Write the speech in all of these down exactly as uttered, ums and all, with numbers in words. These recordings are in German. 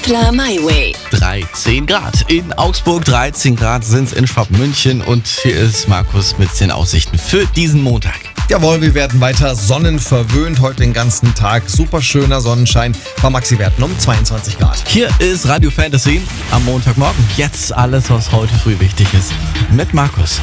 Templer My Way. dreizehn Grad. In Augsburg dreizehn Grad sind es in Schwabmünchen und hier ist Markus mit den Aussichten für diesen Montag. Jawohl, wir werden weiter sonnenverwöhnt heute den ganzen Tag. Super schöner Sonnenschein bei Maxi-Werten um zweiundzwanzig Grad. Hier ist Radio Fantasy am Montagmorgen. Jetzt alles, was heute früh wichtig ist. Mit Markus.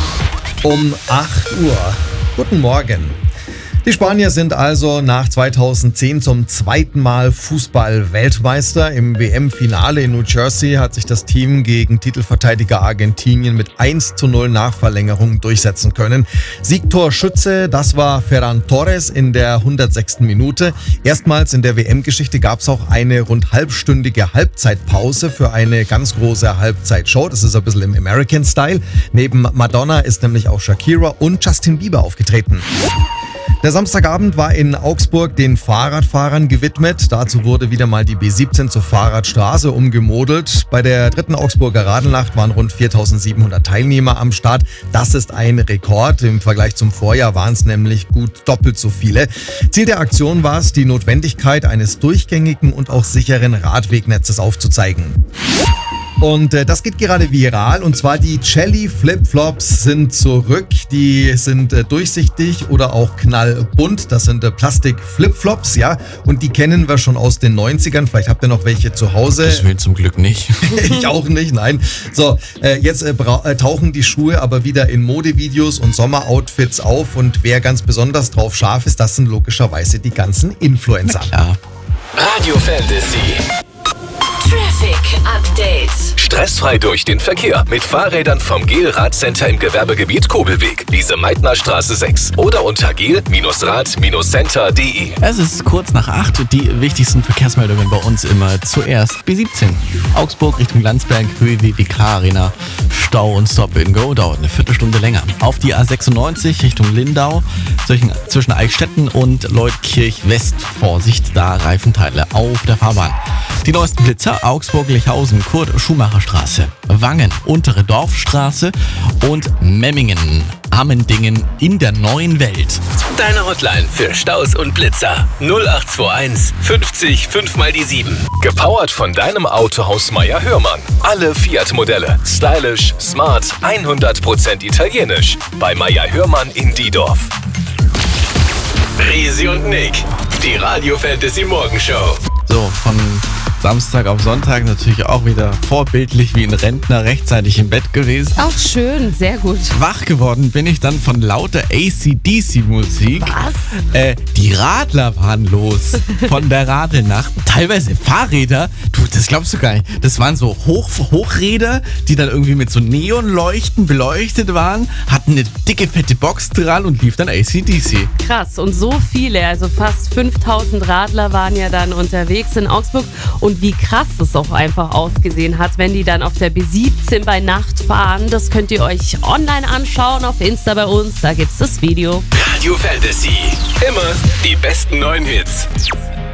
Um acht Uhr. Guten Morgen. Die Spanier sind also nach zweitausendzehn zum zweiten Mal Fußball-Weltmeister. Im W M-Finale in New Jersey hat sich das Team gegen Titelverteidiger Argentinien mit eins zu null nach Verlängerung durchsetzen können. Siegtorschütze, das war Ferran Torres in der hundertsechsten Minute. Erstmals in der W M-Geschichte gab es auch eine rund halbstündige Halbzeitpause für eine ganz große Halbzeitshow. Das ist ein bisschen im American-Style. Neben Madonna ist nämlich auch Shakira und Justin Bieber aufgetreten. Der Samstagabend war in Augsburg den Fahrradfahrern gewidmet. Dazu wurde wieder mal die B siebzehn zur Fahrradstraße umgemodelt. Bei der dritten Augsburger Radlnacht waren rund viertausendsiebenhundert Teilnehmer am Start. Das ist ein Rekord. Im Vergleich zum Vorjahr waren es nämlich gut doppelt so viele. Ziel der Aktion war es, die Notwendigkeit eines durchgängigen und auch sicheren Radwegnetzes aufzuzeigen. Und äh, das geht gerade viral, und zwar die Celli Flipflops sind zurück. Die sind äh, durchsichtig oder auch knallbunt. Das sind äh, Plastik-Flipflops, ja. Und die kennen wir schon aus den neunzigern. Vielleicht habt ihr noch welche zu Hause. Das will zum Glück nicht. Ich auch nicht, nein. So, äh, jetzt äh, bra- äh, tauchen die Schuhe aber wieder in Modevideos und Sommeroutfits auf. Und wer ganz besonders drauf scharf ist, das sind logischerweise die ganzen Influencer. Ja. Radio Fantasy. Traffic Update. Stressfrei durch den Verkehr mit Fahrrädern vom Gel Radcenter im Gewerbegebiet Kobelweg, Lise-Meitner-Straße sechs oder unter gel Rad Center punkt de. Es ist kurz nach acht und die wichtigsten Verkehrsmeldungen bei uns immer zuerst. B siebzehn. Augsburg Richtung Landsberg, Höhe W W K-Arena. Stau und Stop-and-Go dauert eine Viertelstunde länger. Auf die A sechsundneunzig Richtung Lindau, zwischen, zwischen Eichstätten und Leutkirch West. Vorsicht, da Reifenteile auf der Fahrbahn. Die neuesten Blitzer: Augsburg-Lechhausen, Kurt-Schumacher-Straße, Wangen, Untere Dorfstraße und Memmingen, Ammendingen in der neuen Welt. Deine Hotline für Staus und Blitzer null acht zwei eins fünfzig fünf mal die sieben. Gepowert von deinem Autohaus Meier Hörmann. Alle Fiat-Modelle. Stylisch, smart, hundert Prozent italienisch. Bei Meier Hörmann in Diedorf. Risi und Nick, die Radio Fantasy Morgenshow. So, von Samstag auf Sonntag natürlich auch wieder vorbildlich wie ein Rentner rechtzeitig im Bett gewesen. Auch schön, sehr gut. Wach geworden bin ich dann von lauter A C D C-Musik. Was? Äh, die Radler waren los von der Radelnacht. Teilweise Fahrräder, du, das glaubst du gar nicht. Das waren so Hoch- Hochräder, die dann irgendwie mit so Neonleuchten beleuchtet waren, hatten eine dicke, fette Box dran und lief dann A C D C. Krass. Und so viele, also fast fünftausend Radler waren ja dann unterwegs in Augsburg. Und wie krass es auch einfach ausgesehen hat, wenn die dann auf der B siebzehn bei Nacht fahren. Das könnt ihr euch online anschauen auf Insta bei uns. Da gibt's das Video. Radio Fantasy. Immer die besten neuen Hits.